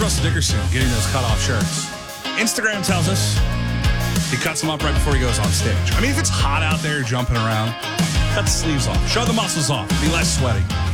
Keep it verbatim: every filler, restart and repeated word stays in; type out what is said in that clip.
Russell Dickerson getting those cut-off shirts? Instagram tells us he cuts them up right before he goes on stage. I mean, if it's hot out there jumping around, cut the sleeves off. Show the muscles off. Be less sweaty.